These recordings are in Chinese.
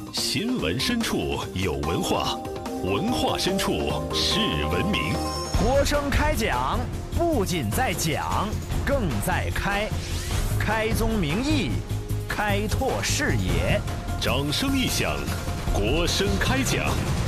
新闻深处有文化，文化深处是文明。 国声开讲，不仅在讲，更在开。开宗明义，开拓视野。 掌声一响，国声开讲。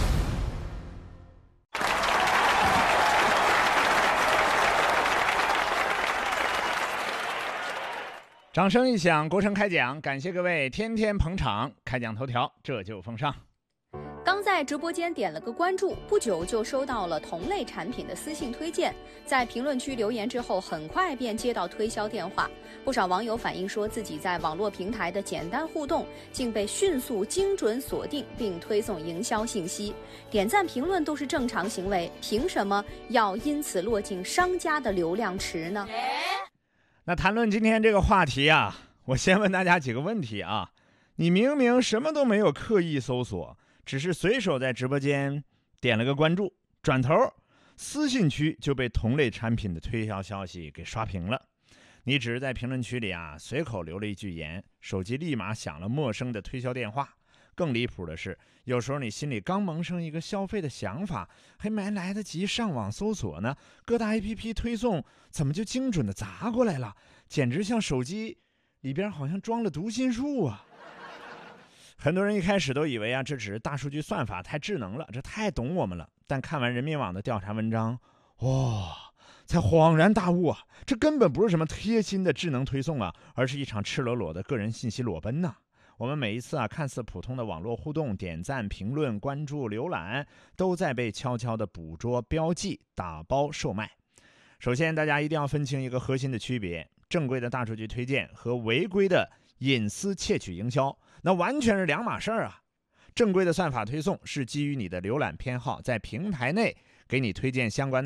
掌声一响，国声开讲，感谢各位天天捧场。开讲头条，这就奉上。 刚在直播间点了个关注，不久就收到了同类产品的私信推荐，在评论区留言之后，很快便接到推销电话。不少网友反映说，自己在网络平台的简单互动竟被迅速精准锁定并推送营销信息，点赞评论都是正常行为，凭什么要因此落进商家的流量池呢？ 那谈论今天这个话题啊，我先问大家几个问题啊。你明明什么都没有刻意搜索，只是随手在直播间点了个关注，转头私信区就被同类产品的推销消息给刷屏了。你只是在评论区里啊随口留了一句言，手机立马响了陌生的推销电话。更离谱的是，有时候你心里刚萌生一个消费的想法，还没来得及上网搜索呢，各大 APP 推送怎么就精准的砸过来了，简直像手机里边好像装了读心术啊。很多人一开始都以为啊，这只是大数据算法太智能了，这太懂我们了。但看完人民网的调查文章，才恍然大悟啊，这根本不是什么贴心的智能推送啊，而是一场赤裸裸的个人信息裸奔呐。我们每一次啊看似普通的网络互动，点赞、评论、关注、浏览，都在被悄悄的捕捉、标记、打包售卖。首先，大家一定要分清一个核心的区别：正规的大数据推荐和违规的隐私窃取营销，那完全是两码事儿啊。正规的算法推送是基于你的浏览偏好，在平台内给你推荐相关